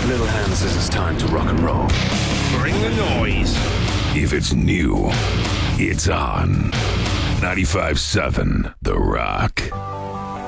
Little Hand says it's time to rock and roll. Bring the noise. If it's new, it's on. 95.7 The Rock.